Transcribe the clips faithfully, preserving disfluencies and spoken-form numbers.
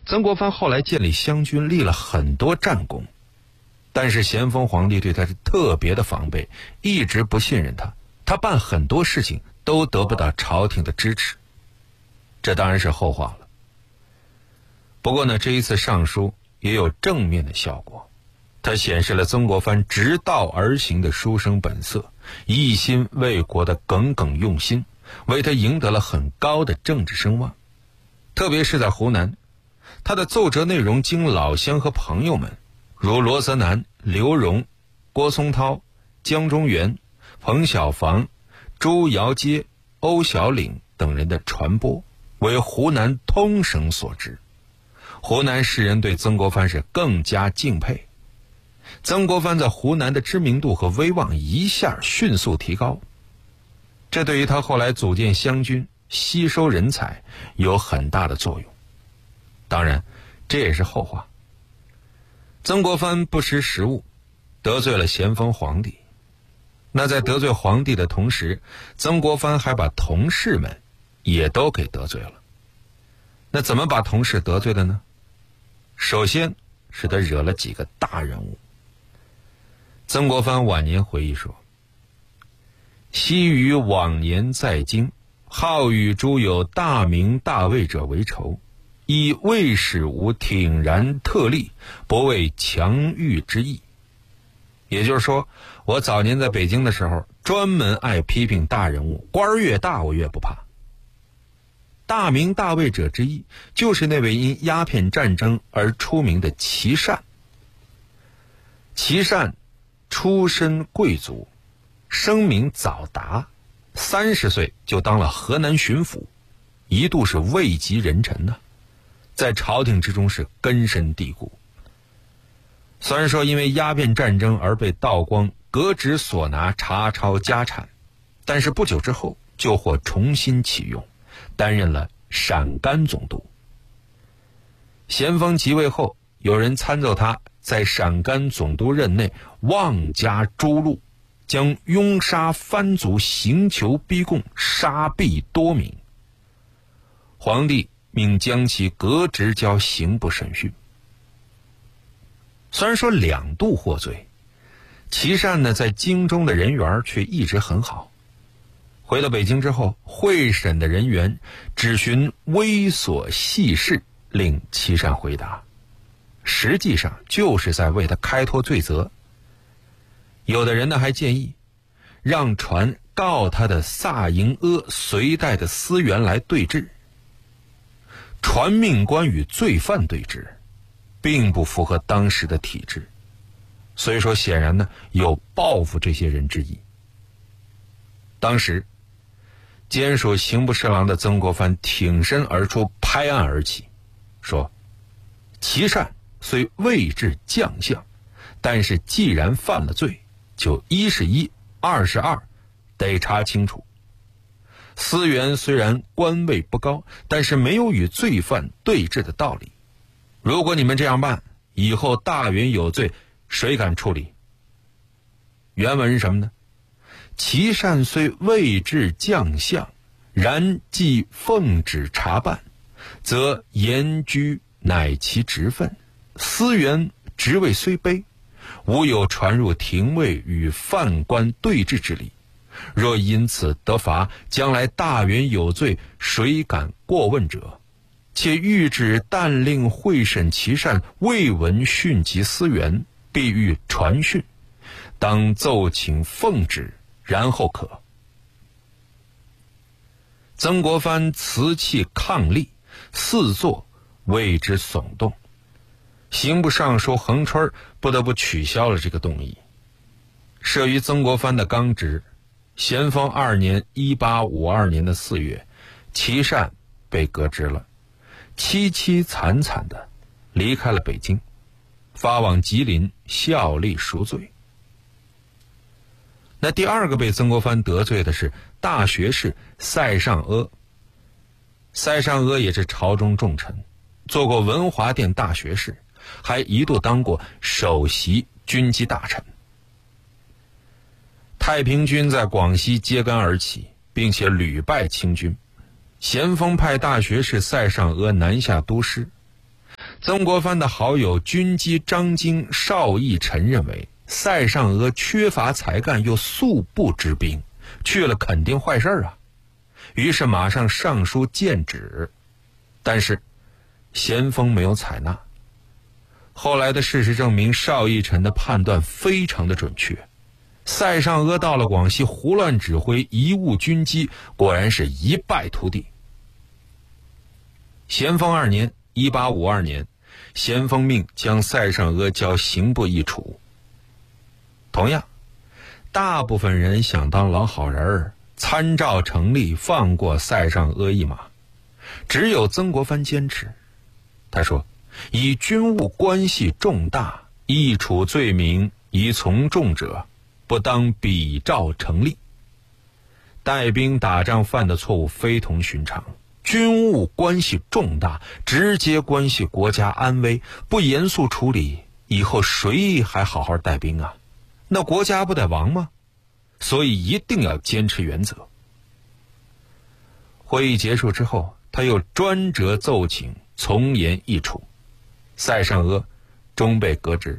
曾国藩后来建立湘军，立了很多战功，但是咸丰皇帝对他是特别的防备，一直不信任他，他办很多事情都得不到朝廷的支持，这当然是后话了。不过呢，这一次上书也有正面的效果，它显示了曾国藩直道而行的书生本色，一心为国的耿耿用心，为他赢得了很高的政治声望。特别是在湖南，他的奏折内容经老乡和朋友们如罗泽南、刘荣、郭松涛、江中源、彭小房、朱尧阶、欧小岭等人的传播，为湖南通省所知。湖南士人对曾国藩是更加敬佩，曾国藩在湖南的知名度和威望一下迅速提高，这对于他后来组建湘军、吸收人才有很大的作用。当然，这也是后话。曾国藩不识时务，得罪了咸丰皇帝。那在得罪皇帝的同时，曾国藩还把同事们也都给得罪了。那怎么把同事得罪的呢？首先是他惹了几个大人物。曾国藩晚年回忆说：昔于往年在京，好与诸有大名大位者为仇，以魏使吾挺然特立，不为强欲之意。也就是说，我早年在北京的时候，专门爱批评大人物，官儿越大我越不怕。大名大位者之一，就是那位因鸦片战争而出名的琦善。琦善出身贵族，声名早达，三十岁就当了河南巡抚，一度是位极人臣呢、啊，在朝廷之中是根深蒂固。虽然说因为鸦片战争而被道光革职所拿查抄家产，但是不久之后就获重新启用，担任了陕甘总督。咸丰即位后，有人参奏他在陕甘总督任内妄加诛戮，将拥杀藩族刑求逼供，杀毙多名。皇帝命将其革职交刑部审讯。虽然说两度获罪，琦善呢在京中的人缘却一直很好。回到北京之后，会审的人员只询微琐细事，令琦善回答，实际上就是在为他开脱罪责。有的人呢还建议让传告他的萨银阿隋代的司员来对质，传命官与罪犯对质并不符合当时的体制，所以说显然呢有报复这些人之意。当时兼属刑部侍郎的曾国藩挺身而出，拍案而起，说：琦善虽未至将相，但是既然犯了罪，就一是一，二是二，得查清楚。司员虽然官位不高，但是没有与罪犯对峙的道理。如果你们这样办，以后大员有罪，谁敢处理？原文是什么呢？琦善虽未至将相，然既奉旨查办，则严居乃其职分。司员职位虽卑，无有传入廷尉与犯官对峙之理。若因此得罚，将来大员有罪，谁敢过问者？且谕旨但令会审琦善，未闻讯及司员，必欲传讯，当奏请奉旨，然后可。曾国藩辞气抗力，四座为之耸动，刑部尚书恒春不得不取消了这个动议。摄于曾国藩的纲职，咸丰二年一八五二年的四月，琦善被革职了，凄凄惨惨的离开了北京，发往吉林效力赎罪。那第二个被曾国藩得罪的是大学士塞尚阿。塞尚阿也是朝中重臣，做过文华殿大学士，还一度当过首席军机大臣。太平军在广西揭竿而起，并且屡败清军。咸丰派大学士塞尚阿南下督师， 曾国藩的好友军机张经、邵义臣认为塞上阿缺乏才干又素不知兵，去了肯定坏事啊，于是马上上书谏止，但是咸丰没有采纳。后来的事实证明，邵义臣的判断非常的准确，塞上阿到了广西胡乱指挥，贻误军机，果然是一败涂地。咸丰二年一八五二年，咸丰命将塞上阿交刑部议处。同样，大部分人想当老好人儿，参照成立，放过塞上阿一马，只有曾国藩坚持。他说，以军务关系重大，议处罪名宜从重者，不当比照成立。带兵打仗犯的错误非同寻常，军务关系重大，直接关系国家安危，不严肃处理，以后谁还好好带兵啊？那国家不得亡吗？所以一定要坚持原则。会议结束之后，他又专折奏请，从严议处，塞上阿终被革职。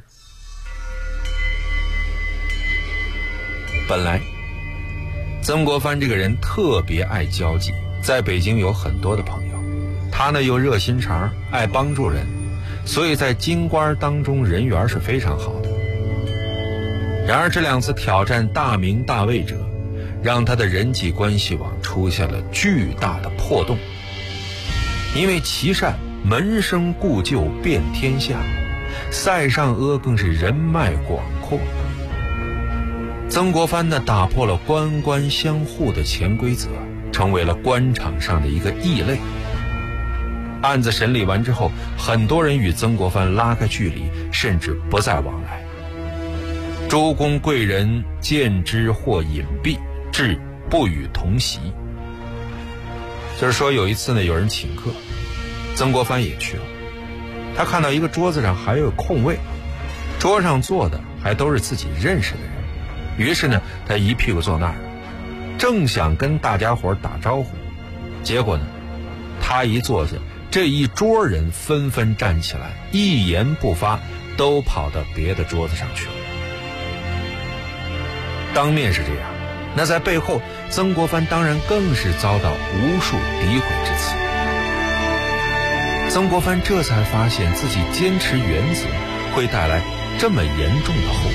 本来曾国藩这个人特别爱交际，在北京有很多的朋友，他呢又热心肠，爱帮助人，所以在京官当中人缘是非常好的。然而这两次挑战大名大位者，让他的人际关系网出现了巨大的破洞。因为琦善门生故旧遍天下，塞上阿更是人脉广阔。曾国藩呢，打破了官官相护的潜规则，成为了官场上的一个异类。案子审理完之后，很多人与曾国藩拉开距离，甚至不再往来。诸公贵人见之或隐蔽，至不与同席。就是说有一次呢，有人请客，曾国藩也去了。他看到一个桌子上还有空位，桌上坐的还都是自己认识的人，于是呢，他一屁股坐那儿，正想跟大家伙打招呼，结果呢，他一坐下，这一桌人纷纷站起来，一言不发，都跑到别的桌子上去了。当面是这样，那在背后，曾国藩当然更是遭到无数诋毁之词。曾国藩这才发现自己坚持原则会带来这么严重的后果。